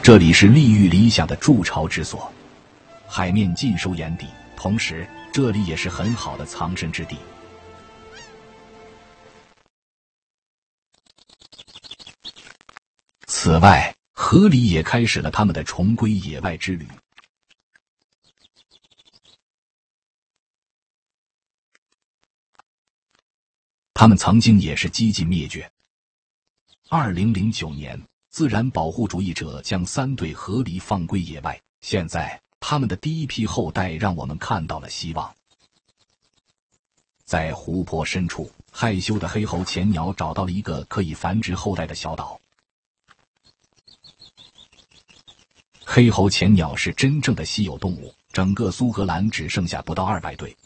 这里是利欲理想的筑巢之所，海面尽收眼底，同时这里也是很好的藏身之地。此外，河狸也开始了他们的重归野外之旅。他们曾经也是几近灭绝。2009年，自然保护主义者将3对河狸放归野外，现在他们的第一批后代让我们看到了希望。在湖泊深处，害羞的黑喉潜鸟找到了一个可以繁殖后代的小岛。黑喉潜鸟是真正的稀有动物，整个苏格兰只剩下不到200对。